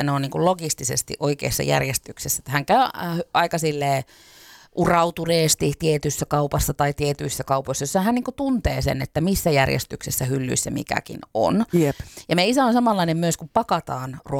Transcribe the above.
että ne on niin kuin logistisesti oikeassa järjestyksessä. Että hän käy aika silleen urautuneesti tietyssä kaupassa tai tietyissä kaupoissa, jossa hän niin kuin tuntee sen, että missä järjestyksessä hyllyissä mikäkin on. Jep. Ja meidän isä on samanlainen myös, kun pakataan